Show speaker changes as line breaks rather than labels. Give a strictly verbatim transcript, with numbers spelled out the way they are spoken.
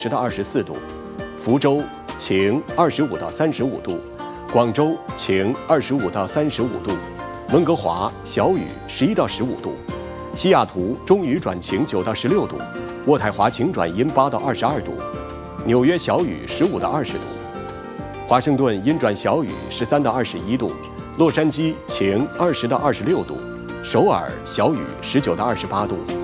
十到二十四度，福州晴，二十五到三十五度，广州晴，二十五到三十五度，温哥华小雨，十一到十五度，西雅图中雨转晴，九到十六度，渥太华晴转阴，八到二十二度，纽约小雨，十五到二十度，华盛顿阴转小雨，十三到二十一度，洛杉矶晴，二十到二十六度，首尔小雨，十九到二十八度。